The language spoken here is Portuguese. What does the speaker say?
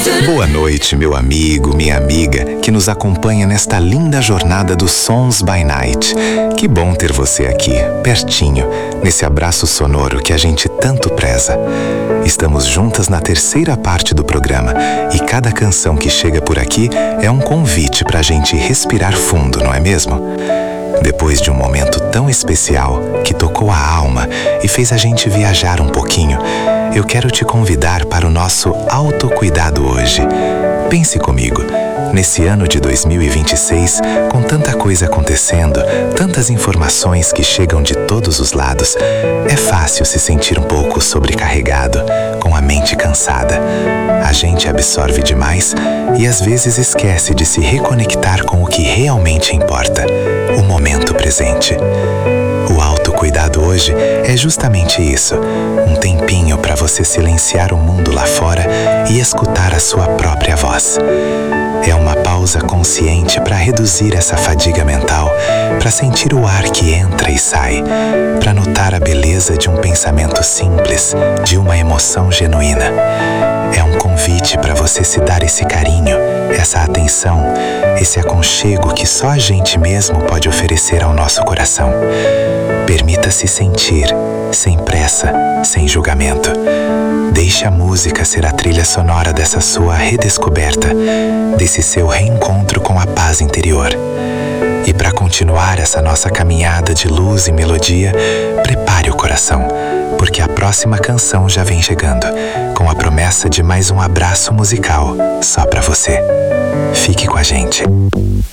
Boa noite, meu amigo, minha amiga, que nos acompanha nesta linda jornada dos Sons by Night. Que bom ter você aqui, pertinho, nesse abraço sonoro que a gente tanto preza. Estamos juntas na terceira parte do programa e cada canção que chega por aqui é um convite pra gente respirar fundo, não é mesmo? Depois de um momento tão especial que tocou a alma e fez a gente viajar um pouquinho, eu quero te convidar para o nosso autocuidado hoje. Pense comigo, nesse ano de 2026, com tanta coisa acontecendo, tantas informações que chegam de todos os lados, é fácil se sentir um pouco sobrecarregado, com a mente cansada. A gente absorve demais e às vezes esquece de se reconectar com o que realmente importa, o momento presente. O autocuidado hoje é justamente isso, um tempinho para você silenciar o mundo lá fora e escutar a sua própria voz. É uma pausa consciente para reduzir essa fadiga mental, para sentir o ar que entra e sai, para notar a beleza de um pensamento simples, de uma emoção genuína. É um convite para você se dar esse carinho, essa atenção, esse aconchego que só a gente mesmo pode oferecer ao nosso coração. Permita-se sentir, sem pressa, sem julgamento. Deixe a música ser a trilha sonora dessa sua redescoberta, desse seu reencontro com a paz interior. E para continuar essa nossa caminhada de luz e melodia, prepare o coração, porque a próxima canção já vem chegando, com a promessa de mais um abraço musical só para você. Fique com a gente.